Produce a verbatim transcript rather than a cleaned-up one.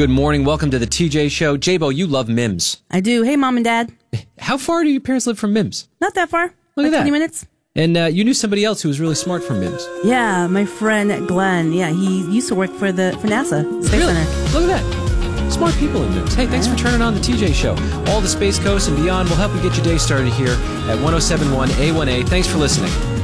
Good morning. Welcome to the T J Show. J-Bo, you love Mims. I do. Hey, Mom and Dad. How far do your parents live from Mims? Not that far. Look like at that. twenty minutes. And uh, you knew somebody else who was really smart from Mims. Yeah, my friend Glenn. Yeah, he used to work for the for NASA Space Really? Center. Look at that. Smart people in Mims. Hey, thanks for turning on the T J Show. All the Space Coast and beyond will help you get your day started here at one oh seven point one A one A. Thanks for listening.